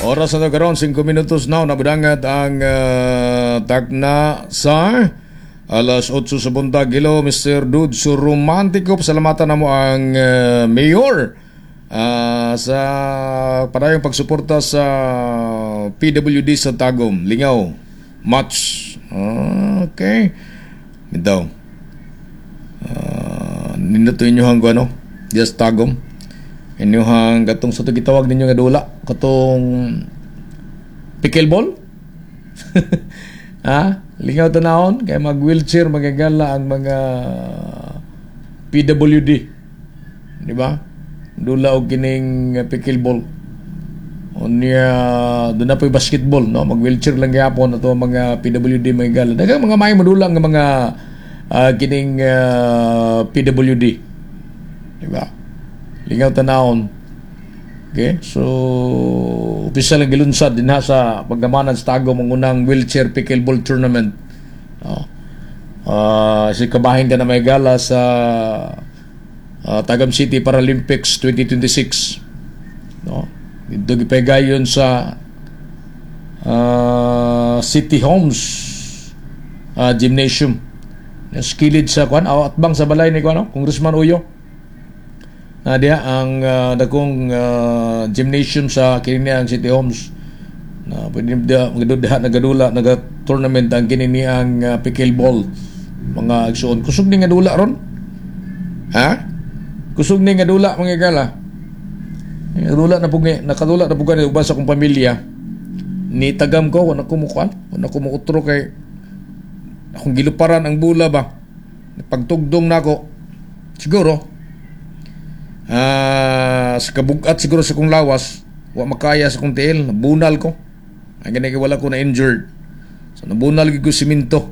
Oras na karon 5 minutos na nabudangat ang tagna sa alas 8 sa buntag. Hello Mr. Dude, so romantic ko. Pasalamatan na mo ang mayor sa parayong pagsuporta sa PWD sa Tagum. Lingaw. Match. Okay. Ito. Nindot inyohang ko ano? Yes, Tagum. Inyohang katong sa gitawag ninyo nga dula. Katong pickleball. Lingaw tanahon kay mag-wheelchair magagala ang mga PWD. Di ba? Dula og kining pickleball. Unya doon na po yung basketball, no? Mag-wheelchair lang gyapon ato mga PWD magagala. Daghang mga may madulang nga mga kining PWD. Di ba? Lingaw tanahon. Okay? So, official ang gilunsad din ha sa pagdamanan sa Tagum ang unang wheelchair pickleball tournament. Si kabahin ka na may gala sa Tagum City Paralympics 2026. No? Ito gipegay yun sa City Homes Gymnasium. Skilled sa kwan, at bang sa balay ni kwan, Congressman Uyo. Diya ang dakong gymnasium sa kinini ang City Homes na pwede diha nagadula naga-tournament ang kinini ang pickleball mga agsuon. Kusog ni nga dula ron? Kusog ni nga dula mga gala. Dula na pugi, nakadula na pugan uban sa kong pamilya. Ni tagam ko wala ko mukuan, wala ko muutro kay akong giluparan ang bula ba. Pagtugdong nako. Siguro sa kabugat siguro sa kong lawas wa makaya sa kong tiil, nabunal ko ay ganyan wala ko na injured, so nabunal ko siminto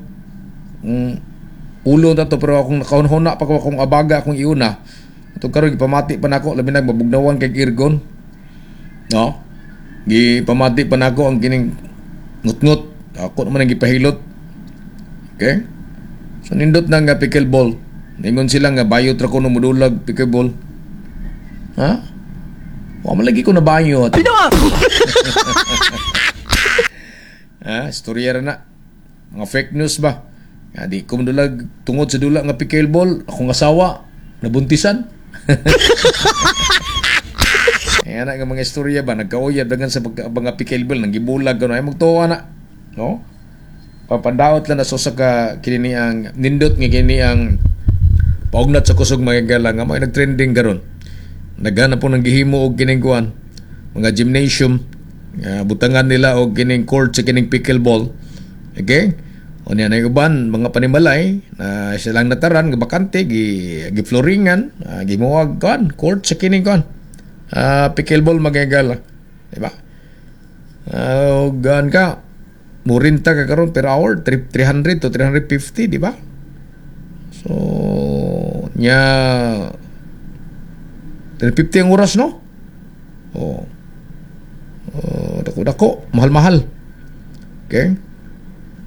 ulo na to, pero akong nakahuna pa ko akong abaga akong iuna ito karon gipamati pa nako labi nag mabugnawan kay irgon, no? Gipamati pa nako ang kining ngut-ngut ako naman ang gipahilot. Okay, so nindot na nga pickleball ningon sila nga bayot ra ko no modulag pickleball. Wa man lagi ko na banyo. Storya ra na. Mga fake news ba? Di ko madulag tungod sa dula nga pickleball, akong asawa nabuntisan. Ayan nga mga istorya ba, nagkauyab dagan sa mga pickleball, nang gibulag ka na, ay magtuwa na. No? Papandaot lang na so sa kinini ang nindot nga kini ang paugnat sa kusog mga gala nga may nagtrending karon. Naghanap po ng gihimo og kining kuan mga gymnasium, butangan nila og kining court sa kining pickleball. Okay, o niya na uban mga panimalay na silang nataran nga bakante gi-flooringan, gimuwag kuan court sa kining kuan pickleball magagala, di ba? Gan ka murinta ka karon per hour 300 to 350, di ba? So nya 350 ang oras, no? Dako-dako, mahal-mahal. Okay?